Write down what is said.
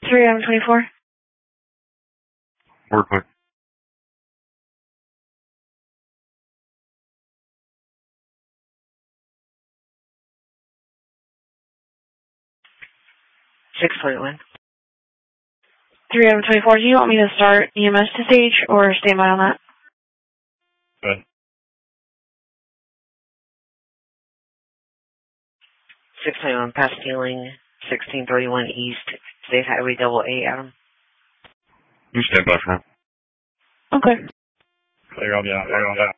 3 out of 24. Word quick. $6.1. 3 out of 24. Do you want me to start EMS to stage or stand by on that? Good. 6.1, pass stealing, 1631 East, State Highway Double A, Adam. You stand by for now. Okay. Clear on down.